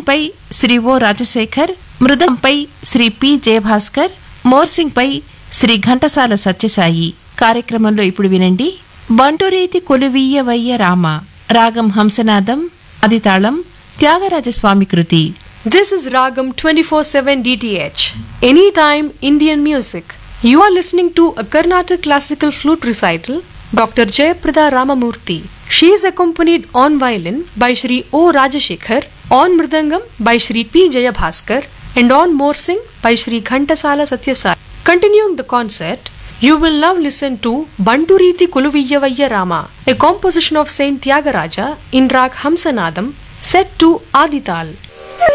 పై శ్రీ ఓ Rajasekhar, మృదంపై Shri P Jayabhaskar, మోర్సింగ్పై Shri Ghantasala Sathya Sai. కార్యక్రమంలో ఇప్పుడు వినండి బంటురీతి కొలువీయవయ్య రామ, రాగం హంసనాదం, అదితాళం త్యాగరాజస్వామి కృతి. This is Ragam 24/7 DTH. Anytime Indian music. You are listening to a Carnatic classical flute recital, Dr. Jayaprada Ramamurthy. She is accompanied on violin by Shri O. Rajashekhar, on mridangam by Shri P. Jayabhaskar, and on morsing by Shri Ghantasala Satyasai. Continuing the concert, you will now listen to Banturiti Kuluviyavayya Rama, a composition of Saint Tyagaraja in Rag Hamsanadam, set to Adital.